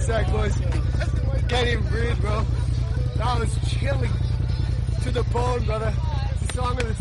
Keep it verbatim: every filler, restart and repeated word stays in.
sec, boys. Can't even breathe, bro. That was chilling to the bone, brother. It's the song of the